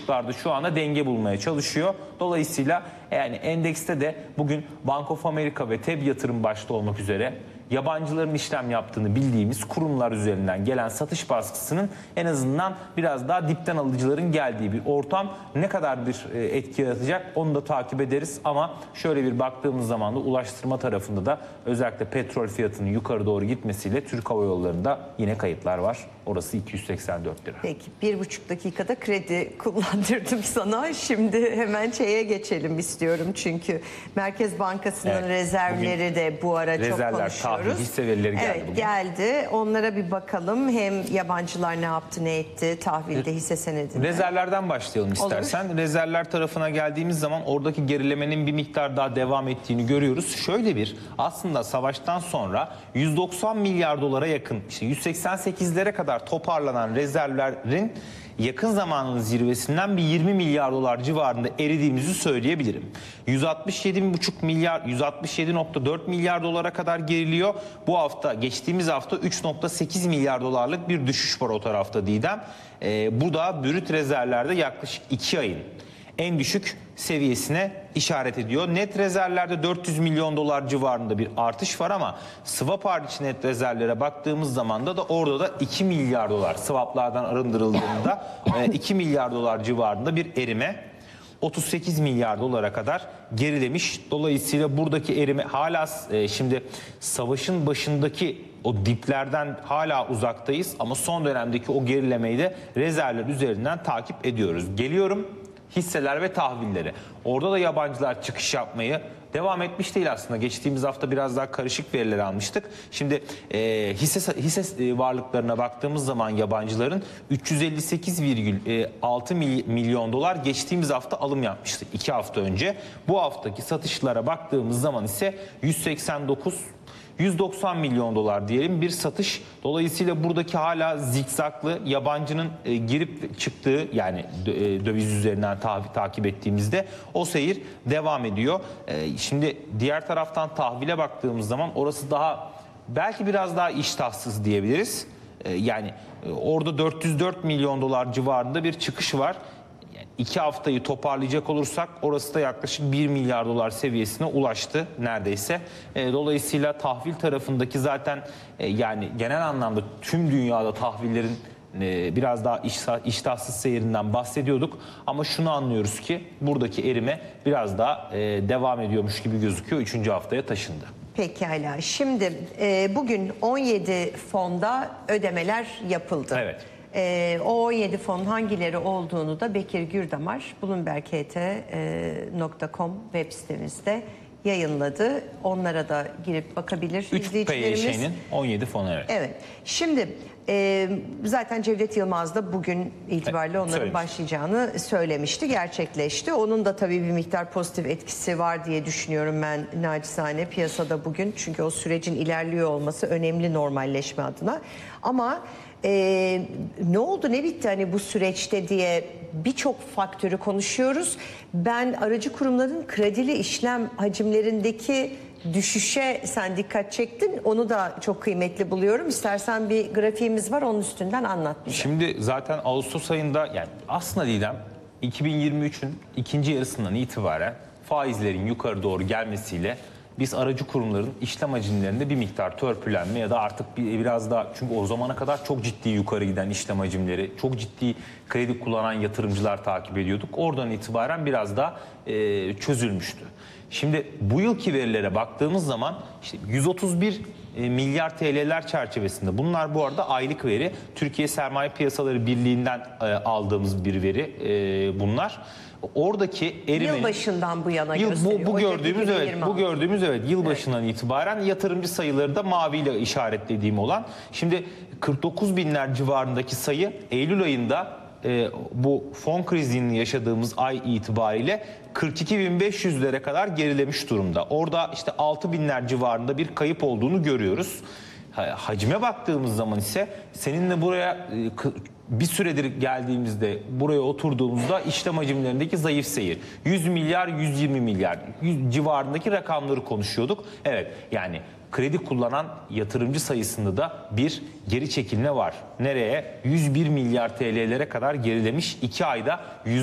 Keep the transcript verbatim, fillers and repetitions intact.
buçuklarda şu anda denge bulmaya çalışıyor. Dolayısıyla yani endekste de bugün Bank of America ve T E B yatırım başta olmak üzere yabancıların işlem yaptığını bildiğimiz kurumlar üzerinden gelen satış baskısının en azından biraz daha dipten alıcıların geldiği bir ortam ne kadar bir etki yaratacak onu da takip ederiz. Ama şöyle bir baktığımız zaman da ulaştırma tarafında da özellikle petrol fiyatının yukarı doğru gitmesiyle Türk Hava Yolları'nda yine kayıplar var. Orası iki yüz seksen dört lira. Peki bir buçuk dakikada kredi kullandırdım sana. Şimdi hemen şeye geçelim istiyorum. Çünkü Merkez Bankası'nın evet, rezervleri de bu ara çok konuşuyoruz. Tahvil hisse verileri geldi evet, bugün. geldi. Onlara bir bakalım. Hem yabancılar ne yaptı ne etti tahvilde hisse senedinde. Rezervlerden başlayalım istersen. Olur. Rezervler tarafına geldiğimiz zaman oradaki gerilemenin bir miktar daha devam ettiğini görüyoruz. Şöyle bir aslında savaştan sonra yüz doksan milyar dolara yakın işte yüz seksen sekizlere kadar toparlanan rezervlerin yakın zamanın zirvesinden bir yirmi milyar dolar civarında eridiğimizi söyleyebilirim. yüz altmış yedi buçuk milyar, yüz altmış yedi nokta dört milyar dolara kadar geriliyor. Bu hafta, geçtiğimiz hafta üç nokta sekiz milyar dolarlık bir düşüş var o tarafta Didem. Ee, bu da brüt rezervlerde yaklaşık iki ayın en düşük seviyesine işaret ediyor. Net rezervlerde dört yüz milyon dolar civarında bir artış var ama swap hariç net rezervlere baktığımız zaman da, da orada da iki milyar dolar swaplardan arındırıldığında iki milyar dolar civarında bir erime. otuz sekiz milyar dolara kadar gerilemiş. Dolayısıyla buradaki erime hala e, şimdi savaşın başındaki o diplerden hala uzaktayız ama son dönemdeki o gerilemeyi de rezervler üzerinden takip ediyoruz. Geliyorum hisseler ve tahvilleri. Orada da yabancılar çıkış yapmayı devam etmiş değil aslında. Geçtiğimiz hafta biraz daha karışık veriler almıştık. Şimdi e, hisse, hisse varlıklarına baktığımız zaman yabancıların üç yüz elli sekiz virgül altı milyon dolar geçtiğimiz hafta alım yapmıştı iki hafta önce. Bu haftaki satışlara baktığımız zaman ise yüz seksen dokuz yüz doksan milyon dolar diyelim bir satış. Dolayısıyla buradaki hala zikzaklı yabancının e, girip çıktığı yani e, döviz üzerinden ta takip ettiğimizde o seyir devam ediyor. E, şimdi diğer taraftan tahvile baktığımız zaman orası daha belki biraz daha iştahsız diyebiliriz. E, yani e, orada dört yüz dört milyon dolar civarında bir çıkış var. İki haftayı toparlayacak olursak orası da yaklaşık bir milyar dolar seviyesine ulaştı neredeyse. E, dolayısıyla tahvil tarafındaki zaten e, yani genel anlamda tüm dünyada tahvillerin e, biraz daha iştah, iştahsız seyrinden bahsediyorduk. Ama şunu anlıyoruz ki buradaki erime biraz daha e, devam ediyormuş gibi gözüküyor. Üçüncü haftaya taşındı. Pekala. Şimdi e, bugün on yedi fonda ödemeler yapıldı. Evet. Ee, o on yedi fon hangileri olduğunu da Bekir Gürdamar bloomberg h t nokta com web sitemizde yayınladı. Onlara da girip bakabilir üç P Y Ş'nin on yedi fonu evet. Evet. Şimdi e, zaten Cevdet Yılmaz da bugün itibariyle onların Söylemiş. başlayacağını söylemişti. Gerçekleşti. Onun da tabii bir miktar pozitif etkisi var diye düşünüyorum ben naçizane piyasada bugün. Çünkü o sürecin ilerliyor olması önemli normalleşme adına. Ama Ee, ne oldu ne bitti hani bu süreçte diye birçok faktörü konuşuyoruz. Ben aracı kurumların kredili işlem hacimlerindeki düşüşe sen dikkat çektin. Onu da çok kıymetli buluyorum. İstersen bir grafiğimiz var onun üstünden anlat bize. Şimdi zaten Ağustos ayında yani aslında Didem iki bin yirmi üçün ikinci yarısından itibaren faizlerin yukarı doğru gelmesiyle biz aracı kurumların işlem hacimlerinde bir miktar törpülenme ya da artık bir, biraz daha çünkü o zamana kadar çok ciddi yukarı giden işlem hacimleri, çok ciddi kredi kullanan yatırımcılar takip ediyorduk. Oradan itibaren biraz daha e, çözülmüştü. Şimdi bu yılki verilere baktığımız zaman işte yüz otuz bir milyar T L'ler çerçevesinde bunlar bu arada aylık veri. Türkiye Sermaye Piyasaları Birliği'nden e, aldığımız bir veri e, bunlar. Oradaki erimenin yılbaşından bu yana yıl, gösteriyor. bu, bu gördüğümüz evet yirmi altı. bu gördüğümüz evet yılbaşından evet. itibaren yatırımcı sayıları da maviyle işaretlediğim olan. Şimdi kırk dokuz binler civarındaki sayı Eylül ayında e, bu fon krizini yaşadığımız ay itibariyle kırk iki bin beş yüzlere kadar gerilemiş durumda. Orada işte altı binler civarında bir kayıp olduğunu görüyoruz. Hacime baktığımız zaman ise seninle buraya bir süredir geldiğimizde buraya oturduğumuzda işlem hacimlerindeki zayıf seyir yüz milyar yüz yirmi milyar civarındaki rakamları konuşuyorduk. Evet yani kredi kullanan yatırımcı sayısında da bir geri çekilme var. Nereye? yüz bir milyar T L'lere kadar gerilemiş iki ayda.